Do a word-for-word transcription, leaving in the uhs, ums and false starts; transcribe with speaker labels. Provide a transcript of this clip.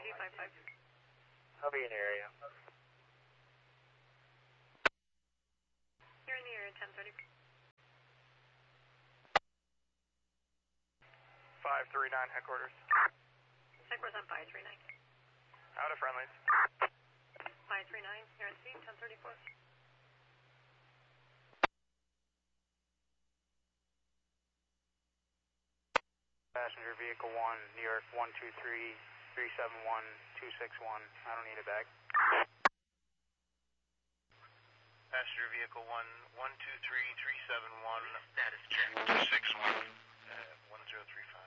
Speaker 1: D five five.
Speaker 2: I'll be in the area.
Speaker 1: You're in the area, ten thirty.
Speaker 2: five three nine headquarters.
Speaker 1: Headquarters on five three nine.
Speaker 2: Out of friendlies.
Speaker 1: five three nine, you're on scene, ten thirty-four.
Speaker 2: Passenger vehicle one, New York one two three three seven one two six one. I don't need a bag.
Speaker 3: Passenger vehicle one one two three three seven one. Status check. two six one. Uh, one zero three five.